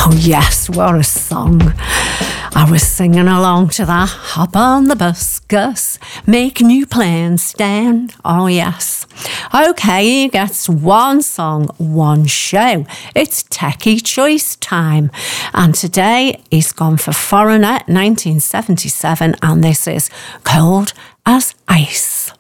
Oh yes, what a song. I was singing along to that. Hop on the bus, Gus. Make new plans, Stan. Oh yes. Okay, he gets one song, one show. It's Techie Choice time. And today he's gone for Foreigner 1977, and this is Cold as Ice.